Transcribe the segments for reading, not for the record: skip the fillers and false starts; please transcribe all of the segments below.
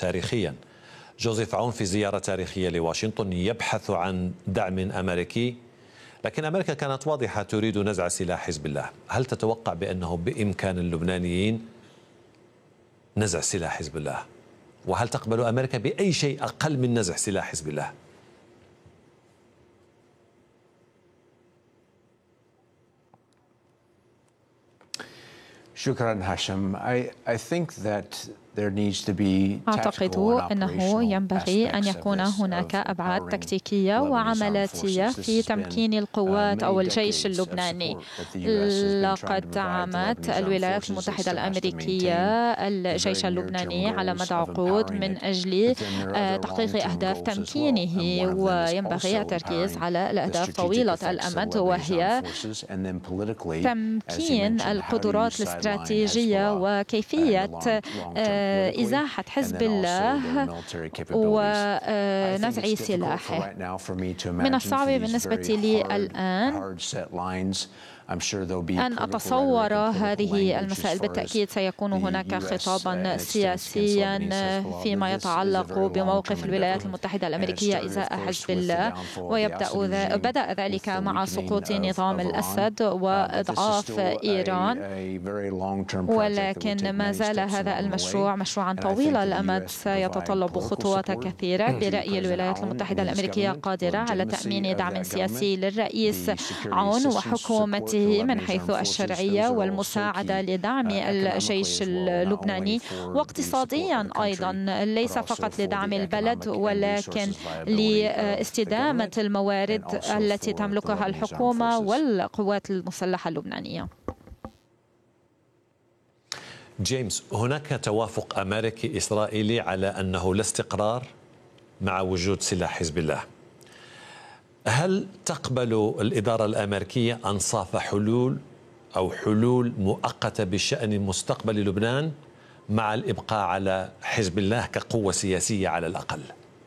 تاريخيا. جوزيف عون في زيارة تاريخية لواشنطن يبحث عن دعم أمريكي، لكن أمريكا كانت واضحة تريد نزع سلاح حزب الله. هل تتوقع بأنه بإمكان اللبنانيين نزع سلاح حزب الله؟ وهل تقبل أمريكا بأي شيء أقل من نزع سلاح حزب الله؟ شكرا هاشم. I think that أعتقد أنه ينبغي أن يكون هناك أبعاد تكتيكية وعملياتية في تمكين القوات أو الجيش اللبناني. لقد دعمت الولايات المتحدة الأمريكية الجيش اللبناني على مدى عقود من أجل تحقيق أهداف تمكينه، وينبغي التركيز على الأهداف طويلة الأمد، وهي تمكين القدرات الاستراتيجية وكيفية إزاحة حزب الله ونزع سلاحه. من الصعب بالنسبة لي الآن أن أتصور هذه المسائل. بالتأكيد سيكون هناك خطابا سياسيا فيما يتعلق بموقف الولايات المتحدة الأمريكية إزاء حزب الله، بدأ ذلك مع سقوط نظام الأسد وإضعاف إيران، ولكن ما زال هذا المشروع مشروعا طويل الأمد سيتطلب خطوات كثيرة. برأيي الولايات المتحدة الأمريكية قادرة على تأمين دعم سياسي للرئيس عون وحكومته من حيث الشرعية والمساعدة لدعم الجيش اللبناني، واقتصاديا أيضا ليس فقط لدعم البلد ولكن لاستدامة الموارد التي تملكها الحكومة والقوات المسلحة اللبنانية. جيمس، هناك توافق أمريكي إسرائيلي على أنه لا استقرار مع وجود سلاح حزب الله. هل تقبل الإدارة الأمريكية أنصاف حلول أو حلول مؤقتة بشأن مستقبل لبنان مع الإبقاء على حزب الله كقوة سياسية على الأقل؟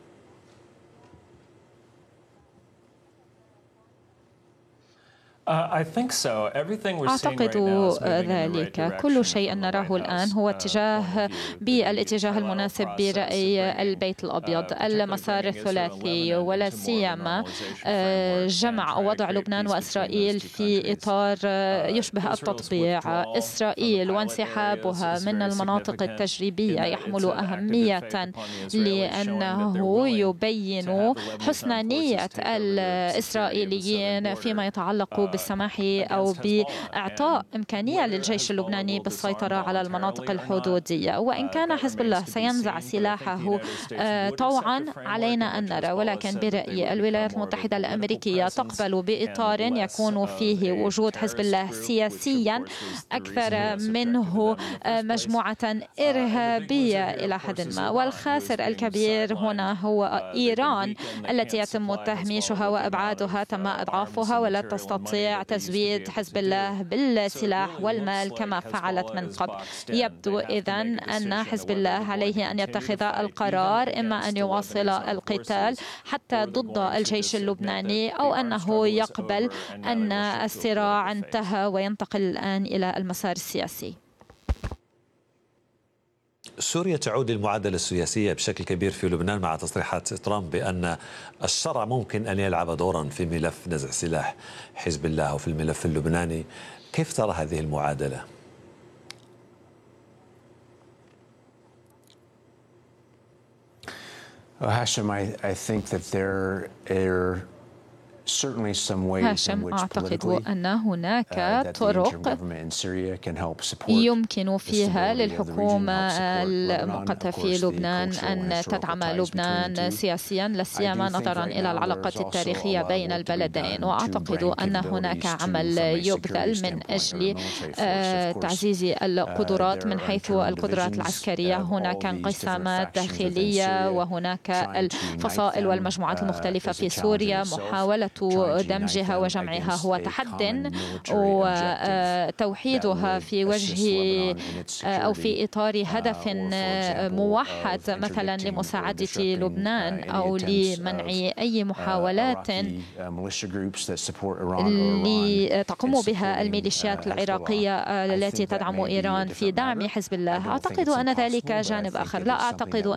أعتقد ذلك. كل شيء نراه الآن هو بالاتجاه المناسب برأي البيت الأبيض. المسار الثلاثي ولا سيما جمع أو وضع لبنان وإسرائيل في إطار يشبه التطبيع. إسرائيل وانسحابها من المناطق التجريبية يحمل أهمية لأنه يبين حسن نية الإسرائيليين فيما يتعلق بالسماح أو بإعطاء إمكانية للجيش اللبناني بالسيطرة على المناطق الحدودية. وإن كان حزب الله سينزع سلاحه طوعا علينا أن نرى، ولكن برأيي الولايات المتحدة الأمريكية تقبل بإطار يكون فيه وجود حزب الله سياسيا أكثر منه مجموعة إرهابية إلى حد ما. والخاسر الكبير هنا هو إيران التي يتم تهميشها وإبعادها، تم إضعافها ولا تستطيع تزويد حزب الله بالسلاح والمال كما فعلت من قبل. يبدو إذن أن حزب الله عليه أن يتخذ القرار، إما أن يواصل القتال حتى ضد الجيش اللبناني، أو أنه يقبل أن الصراع انتهى وينتقل الآن إلى المسار السياسي. سوريا تعود للمعادلة السياسية بشكل كبير في لبنان مع تصريحات ترامب بأن الشرع ممكن أن يلعب دورا في ملف نزع سلاح حزب الله أو في الملف اللبناني. كيف ترى هذه المعادلة؟ هاشم, I think that there are هاشم، أعتقد أن هناك طرق يمكن فيها للحكومة المؤقتة في لبنان أن تدعم لبنان سياسيا، لا سيما نظرا إلى العلاقة التاريخية بين البلدين. وأعتقد أن هناك عمل يبذل من أجل تعزيز القدرات من حيث القدرات العسكرية. هناك انقسامات داخلية وهناك الفصائل والمجموعات المختلفة في سوريا. محاولة دمجها وجمعها هو تحد، وتوحيدها في وجه أو في إطار هدف موحد مثلا لمساعدة لبنان أو لمنع أي محاولات تقوم بها الميليشيات العراقية التي تدعم إيران في دعم حزب الله. أعتقد أن ذلك جانب آخر. لا أعتقد